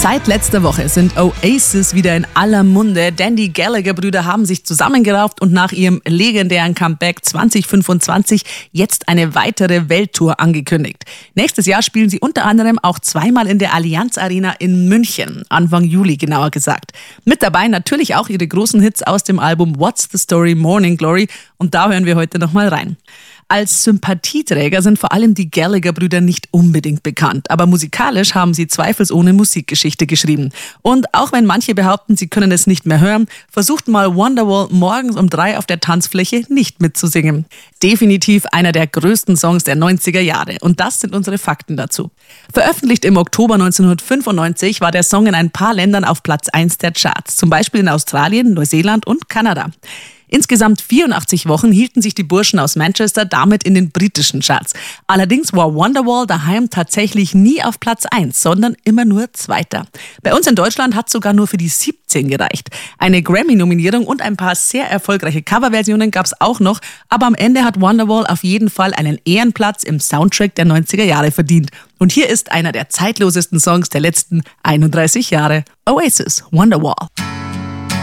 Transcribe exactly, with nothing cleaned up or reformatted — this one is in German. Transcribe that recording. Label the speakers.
Speaker 1: Seit letzter Woche sind Oasis wieder in aller Munde, denn die Gallagher-Brüder haben sich zusammengerauft und nach ihrem legendären Comeback zwanzig fünfundzwanzig jetzt eine weitere Welttour angekündigt. Nächstes Jahr spielen sie unter anderem auch zweimal in der Allianz Arena in München, Anfang Juli genauer gesagt. Mit dabei natürlich auch ihre großen Hits aus dem Album What's the Story, Morning Glory, und da hören wir heute nochmal rein. Als Sympathieträger sind vor allem die Gallagher-Brüder nicht unbedingt bekannt, aber musikalisch haben sie zweifelsohne Musikgeschichte geschrieben. Und auch wenn manche behaupten, sie können es nicht mehr hören, versucht mal Wonderwall morgens um drei auf der Tanzfläche nicht mitzusingen. Definitiv einer der größten Songs der neunziger Jahre, und das sind unsere Fakten dazu. Veröffentlicht im Oktober neunzehnhundertfünfundneunzig war der Song in ein paar Ländern auf Platz eins der Charts, zum Beispiel in Australien, Neuseeland und Kanada. Insgesamt vierundachtzig Wochen hielten sich die Burschen aus Manchester damit in den britischen Charts. Allerdings war Wonderwall daheim tatsächlich nie auf Platz eins, sondern immer nur Zweiter. Bei uns in Deutschland hat es sogar nur für die siebzehn gereicht. Eine Grammy-Nominierung und ein paar sehr erfolgreiche Coverversionen gab es auch noch, aber am Ende hat Wonderwall auf jeden Fall einen Ehrenplatz im Soundtrack der neunziger Jahre verdient. Und hier ist einer der zeitlosesten Songs der letzten einunddreißig Jahre. Oasis, Wonderwall.